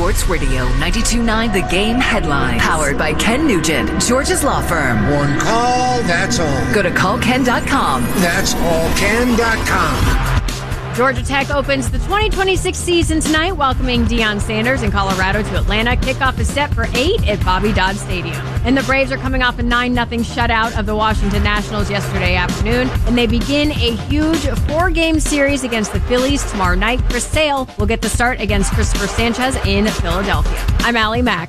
Sports Radio 92.9 The Game headlines. Powered by Ken Nugent, George's law firm. One call, that's all. Go to callken.com. That's allken.com. Georgia Tech opens the 2026 season tonight, welcoming Deion Sanders in Colorado to Atlanta. Kickoff is set for 8 at Bobby Dodd Stadium. And the Braves are coming off a 9-0 shutout of the Washington Nationals yesterday afternoon, and they begin a huge 4-game series against the Phillies tomorrow night. Chris Sale will get the start against Christopher Sanchez in Philadelphia. I'm Allie Mack.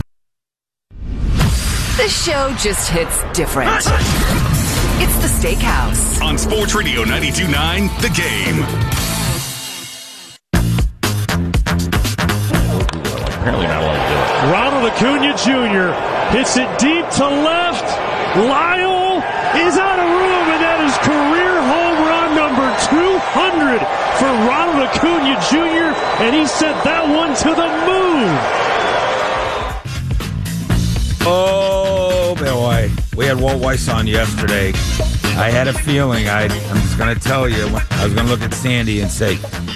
The show just hits different. It's the Steakhouse. On Sports Radio 92.9 The Game. Apparently not allowed to do it. Ronald Acuna Jr. hits it deep to left. Lyle is out of room, and that is career home run number 200 for Ronald Acuna Jr., and he sent that one to the moon. Oh, boy. We had Walt Weiss on yesterday. I had a feeling, I'm just going to tell you, I was going to look at Sandy and say,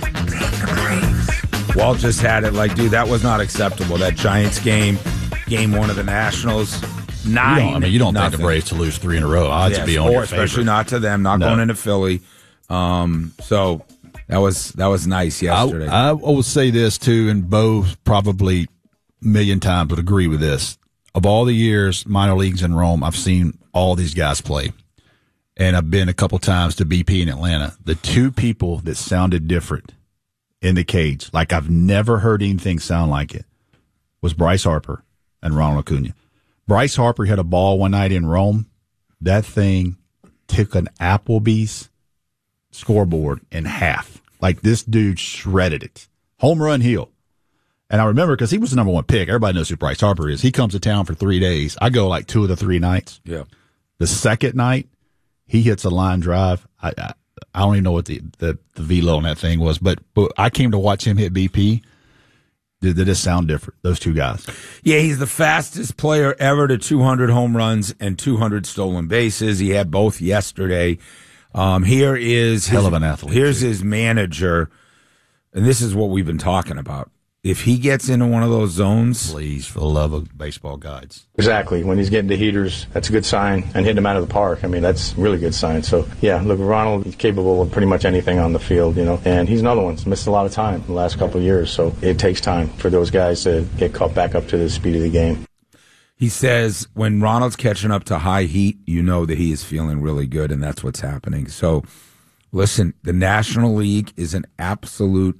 Walt just had it like, dude, that was not acceptable. That Giants game one of the Nationals, 9. You don't think the Braves to lose 3 in a row. Odds to be on your favorite. Especially not to them, going into Philly. So that was nice yesterday. I will say this, too, and Bo probably a million times would agree with this. Of all the years, minor leagues in Rome, I've seen all these guys play. And I've been a couple times to BP in Atlanta. The two people that sounded different in the cage, like I've never heard anything sound like it, was Bryce Harper and Ronald Acuna. Bryce Harper hit a ball one night in Rome. That thing took an Applebee's scoreboard in half. Like this dude shredded it. Home run heel. And I remember because he was the number 1 pick. Everybody knows who Bryce Harper is. He comes to town for 3 days. I go like 2 of the 3 nights. Yeah. The second night, he hits a line drive. I don't even know what the velo on that thing was, but I came to watch him hit BP. They just sound different, those two guys. Yeah, he's the fastest player ever to 200 home runs and 200 stolen bases. He had both yesterday. Here is hell of an athlete. Here's his manager, and this is what we've been talking about. If he gets into one of those zones, please, for the love of baseball guides. Exactly. When he's getting to heaters, that's a good sign. And hitting him out of the park, I mean, that's a really good sign. So, yeah, look, Ronald, he's capable of pretty much anything on the field, And he's another one. He's missed a lot of time in the last couple of years. So it takes time for those guys to get caught back up to the speed of the game. He says when Ronald's catching up to high heat, you know that he is feeling really good, and that's what's happening. So, listen, the National League is an absolute,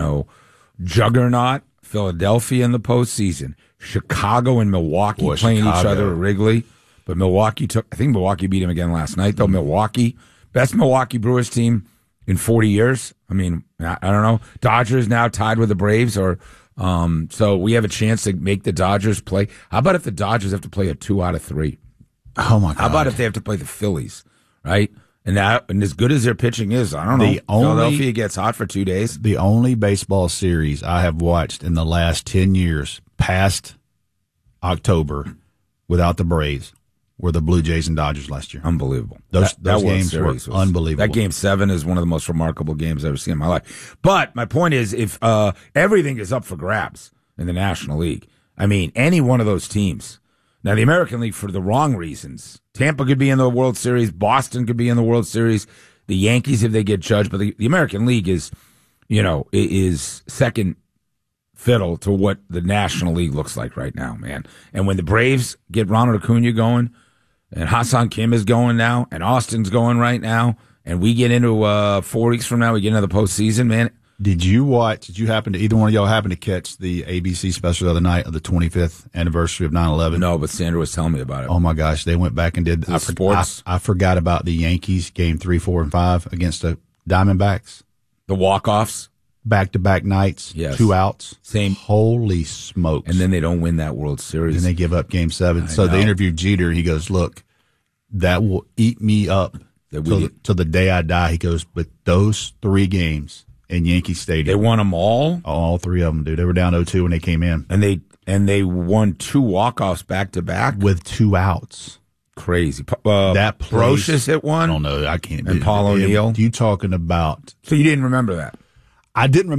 juggernaut. Philadelphia in the postseason, Chicago and Milwaukee playing each other at Wrigley, but I think Milwaukee beat him again last night, though. Milwaukee, best Milwaukee Brewers team in 40 years. I mean, I don't know. Dodgers now tied with the Braves, so we have a chance to make the Dodgers play. How about if the Dodgers have to play a 2 out of 3? Oh my God! How about if they have to play the Phillies, right? And as good as their pitching is, I don't know. Philadelphia gets hot for 2 days. The only baseball series I have watched in the last 10 years, past October, without the Braves, were the Blue Jays and Dodgers last year. Unbelievable. Those games were unbelievable. That Game 7 is one of the most remarkable games I've ever seen in my life. But my point is, if everything is up for grabs in the National League, I mean, any one of those teams. Now, the American League, for the wrong reasons. Tampa could be in the World Series. Boston could be in the World Series. The Yankees, if they get judged. But the American League is second fiddle to what the National League looks like right now, man. And when the Braves get Ronald Acuna going, and Ha-Seong Kim is going now, and Austin's going right now, and we get into 4 weeks from now, we get into the postseason, man. Did either one of y'all happen to catch the ABC special the other night of the 25th anniversary of 9/11? No, but Sandra was telling me about it. Oh my gosh, they went back and did sports. I forgot about the Yankees game 3, 4, and 5 against the Diamondbacks. The walk-offs. Back-to-back nights, yes. 2 outs. Same. Holy smokes. And then they don't win that World Series. And they give up Game 7. So they interviewed Jeter. He goes, look, that will eat me up till the day I die. He goes, but those 3 games in Yankee Stadium. They won them all? All 3 of them, dude. They were down 0-2 when they came in. And they won 2 walk-offs back-to-back? With 2 outs. Crazy. That place, Brocious hit one? I don't know. I can't. And Paul O'Neill? You talking about. So you didn't remember that? I didn't remember.